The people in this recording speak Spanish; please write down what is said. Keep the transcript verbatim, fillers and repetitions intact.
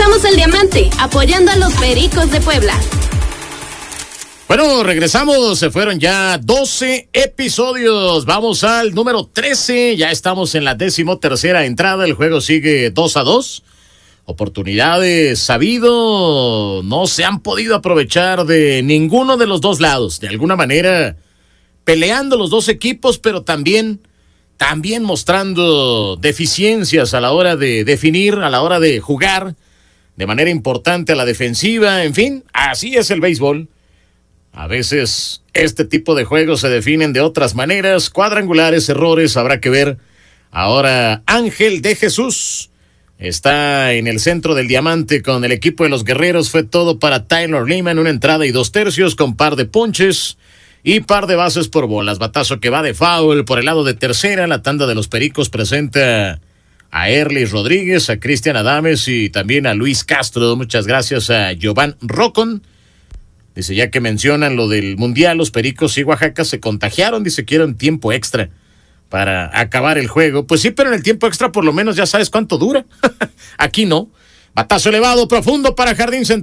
Cruzamos el diamante, apoyando a los Pericos de Puebla. Bueno, regresamos, se fueron ya doce episodios, vamos al número trece, ya estamos en la decimotercera entrada, el juego sigue dos a dos, oportunidades sabido, no se han podido aprovechar de ninguno de los dos lados, de alguna manera peleando los dos equipos, pero también, también mostrando deficiencias a la hora de definir, a la hora de jugar, de manera importante a la defensiva, en fin, así es el béisbol. A veces este tipo de juegos se definen de otras maneras, cuadrangulares, errores, habrá que ver. Ahora Ángel de Jesús está en el centro del diamante con el equipo de los Guerreros. Fue todo para Tyler Lehman, una entrada y dos tercios con par de ponches y par de bases por bolas. Batazo que va de foul por el lado de tercera. La tanda de los Pericos presenta a Erlis Rodríguez, a Cristian Adames y también a Luis Castro. Muchas gracias a Giovanni Rocon. Dice, ya que mencionan lo del Mundial, los Pericos y Oaxaca se contagiaron, dice, quieren tiempo extra para acabar el juego. Pues sí, pero en el tiempo extra por lo menos ya sabes cuánto dura. Aquí no. Batazo elevado, profundo para Jardín Central.